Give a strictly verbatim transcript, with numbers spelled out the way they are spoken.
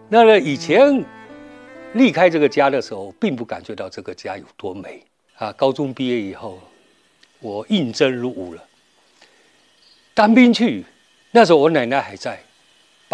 那么以前离开这个家的时候，并不感觉到这个家有多美啊。高中毕业以后，我应征入伍了，当兵去。那时候我奶奶还在，